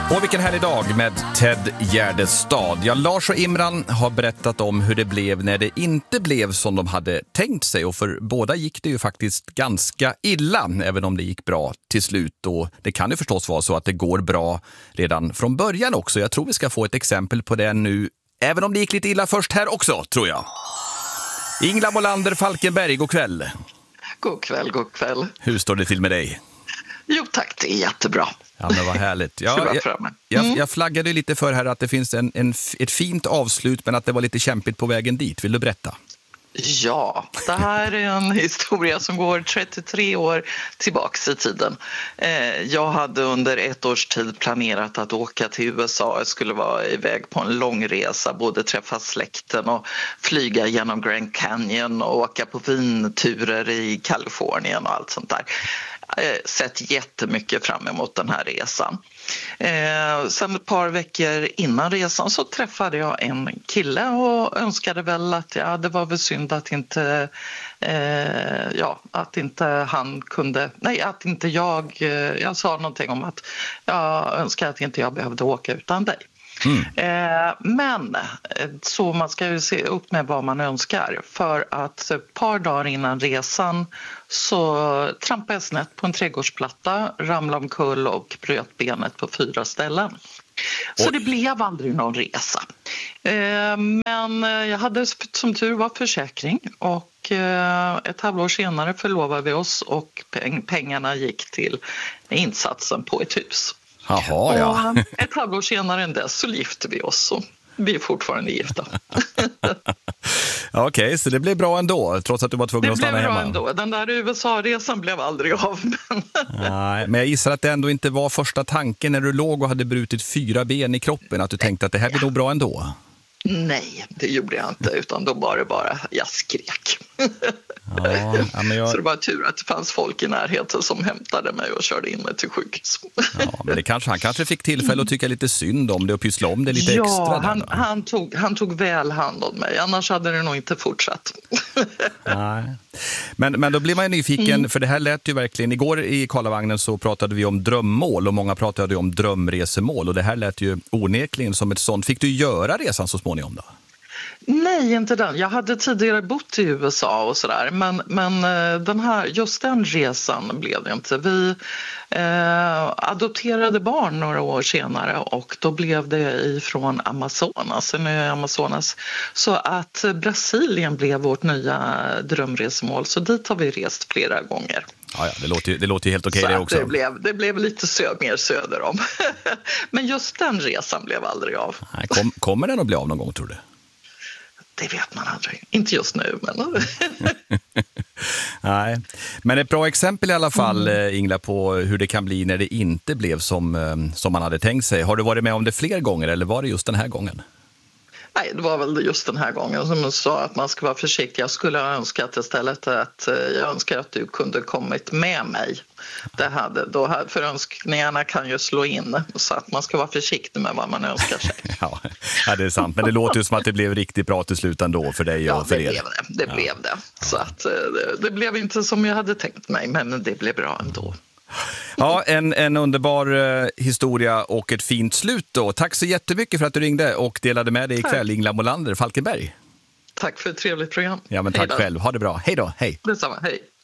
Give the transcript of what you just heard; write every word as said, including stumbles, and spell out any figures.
Och vilken härlig dag med Ted Gärdestad. Ja, Lars och Imran har berättat om hur det blev när det inte blev som de hade tänkt sig. Och för båda gick det ju faktiskt ganska illa, även om det gick bra till slut. Och det kan ju förstås vara så att det går bra redan från början också. Jag tror vi ska få ett exempel på det nu, även om det gick lite illa först här också, tror jag. Ingela Molander Falkenberg, god kväll. God kväll, god kväll. Hur står det till med dig? Jo tack, det är jättebra. Ja, men vad härligt. Ja, jag, jag, jag flaggade lite för här att det finns en, en, ett fint avslut, men att det var lite kämpigt på vägen dit. Vill du berätta? Ja, det här är en historia som går trettiotre år tillbaka i tiden. Jag hade under ett års tid planerat att åka till U S A. Jag skulle vara iväg på en lång resa, både träffa släkten och flyga genom Grand Canyon och åka på vinturer i Kalifornien och allt sånt där. Sett jättemycket fram emot den här resan. Eh, sen ett par veckor innan resan så träffade jag en kille och önskade väl att ja, det var väl synd att inte, eh, ja, att inte han kunde, nej att inte jag, eh, jag sa någonting om att jag önskar att inte jag behövde åka utan dig. Mm. Eh, men så man ska ju se upp med vad man önskar, för att ett par dagar innan resan så trampade jag snett på en trädgårdsplatta, ramlade omkull och bröt benet på fyra ställen. Så Oj. Det blev aldrig någon resa. Eh, men jag hade som tur var försäkring och eh, ett halvår senare förlovade vi oss och peng- pengarna gick till insatsen på ett hus. Jaha, ja. Och ett halvår senare än dess så gifte vi oss och vi är fortfarande gifta. Okej, okay, så det blev bra ändå, trots att du var tvungen att stanna hemma? Det blev bra ändå. Den där U S A-resan blev aldrig av. Men... Nej, men jag gissar att det ändå inte var första tanken när du låg och hade brutit fyra ben i kroppen, att du tänkte att det här blir nog bra ändå. Nej, det gjorde jag inte, utan då var det bara, jag skrek. Ja, ja, men jag... Så det var tur att det fanns folk i närheten som hämtade mig och körde in mig till sjukhus. Ja, men det kanske, han kanske fick tillfälle att tycka lite synd om det och pyssla om det lite ja, extra. Ja, han, han, tog, han tog väl hand om mig, annars hade det nog inte fortsatt. Nej. Men, men då blir man ju nyfiken, mm. för det här lät ju verkligen, igår i Karlavagnen så pratade vi om drömmål och många pratade om drömresemål och det här lät ju onekligen som ett sånt. Fick du göra resan så småningom då? Nej, inte den. Jag hade tidigare bott i U S A och sådär, men, men den här, just den resan blev det inte. Vi eh, adopterade barn några år senare och då blev det ifrån Amazonas, nu Amazonas. Så att Brasilien blev vårt nya drömresemål, så dit har vi rest flera gånger. Ja, ja, det låter ju, det låter ju helt okej det också. Det blev, det blev lite sö, mer söder om. Men just den resan blev aldrig av. Nej, kom, kommer den att bli av någon gång, tror du? Det vet man aldrig. Inte just nu, men... Nej, men ett bra exempel i alla fall, mm. Ingela, på hur det kan bli när det inte blev som, som man hade tänkt sig. Har du varit med om det fler gånger eller var det just den här gången? Nej, det var väl just den här gången som jag sa att man ska vara försiktig. Jag skulle ha önskat istället att jag önskar att du kunde kommit med mig. Det hade, då hade, för önskningarna kan ju slå in, så att man ska vara försiktig med vad man önskar sig. Ja, ja, det är sant. Men det låter ju som att det blev riktigt bra till slut ändå för dig och ja, för det er. Blev det. Det ja. blev det. Så att det, det blev inte som jag hade tänkt mig, men det blev bra ändå. Ja, en, en underbar eh, historia och ett fint slut då. Tack så jättemycket för att du ringde och delade med dig ikväll, Ingela Molander Falkenberg. Tack för ett trevligt program. Ja, men tack själv. Ha det bra. Hej då. Hej. Detsamma. Hej.